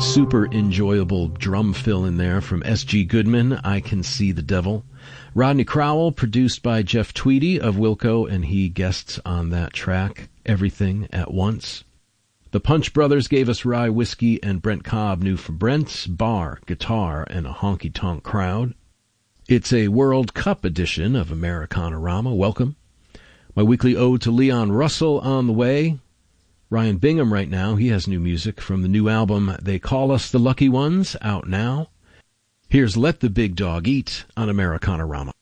Super enjoyable drum fill in there from S.G. Goodman, I Can See the Devil. Rodney Crowell, produced by Jeff Tweedy of Wilco, and he guests on that track, Everything at Once. The Punch Brothers gave us Rye Whiskey, and Brent Cobb knew from Brent's Bar, Guitar, and a Honky-Tonk Crowd. It's a World Cup edition of Americana-Rama. Welcome. My weekly ode to Leon Russell on the way. Ryan Bingham right now, he has new music from the new album They Call Us the Lucky Ones, out now. Here's Let the Big Dog Eat on Americana-Rama.